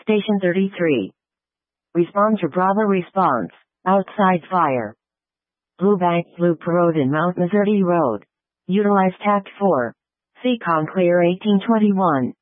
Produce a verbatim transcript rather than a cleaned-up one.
Station thirty-three. Respond to Bravo response. Outside fire. Blue Bank Loop Road and Mount Missouri Road. Utilize Tact four. Seacon clear eighteen twenty-one.